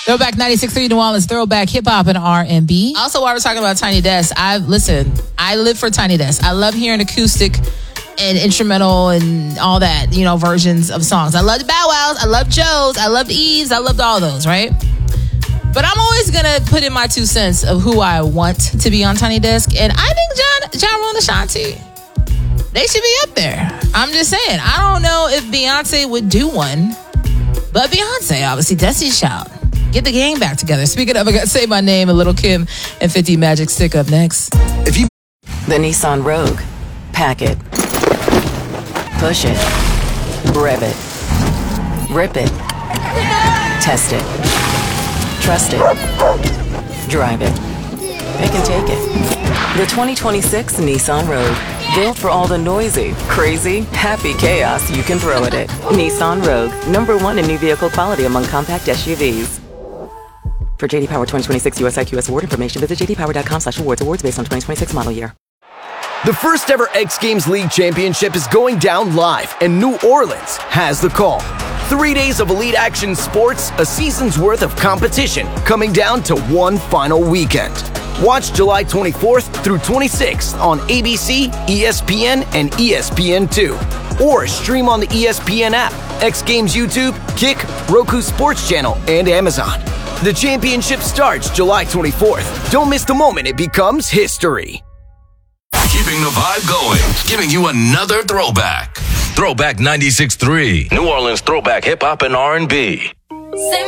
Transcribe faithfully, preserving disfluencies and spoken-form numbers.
Throwback ninety-six point three New Orleans, throwback hip hop and R and B. Also, while we're talking about Tiny Desk, I listen. I live for Tiny Desk. I love hearing acoustic and instrumental and all that, you know, versions of songs. I love the Bow Wows. I love Joe's. I love Eve's. I loved all those, right? But I'm always gonna put in my two cents of who I want to be on Tiny Desk, and I think John, Ja Rule and Ashanti, they should be up there. I'm just saying. I don't know if Beyonce would do one, but Beyonce, obviously, Destiny's Child. Get the gang back together. Speaking of, I got Say My Name and Lil' Kim and fifty Magic Stick up next. If you The Nissan Rogue. Pack it. Push it. Rev it. Rip it. Test it. Trust it. Drive it. Pick and take it. The twenty twenty-six Nissan Rogue. Built for all the noisy, crazy, happy chaos you can throw at it. Nissan Rogue. Number one in new vehicle quality among compact S U Vs. For J D Power twenty twenty-six U S I Q S award information, visit j d power dot com slash awards. Awards based on twenty twenty-six model year. The first ever X Games League Championship is going down live, and New Orleans has the call. Three days of elite action sports, a season's worth of competition, coming down to one final weekend. Watch July twenty-fourth through twenty-sixth on A B C, E S P N, and E S P N two. Or stream on the E S P N app, X Games YouTube, Kick, Roku Sports Channel, and Amazon. The championship starts July twenty-fourth. Don't miss the moment it becomes history. Keeping the vibe going, giving you another throwback. Throwback ninety-six point three. New Orleans throwback hip hop and R and B.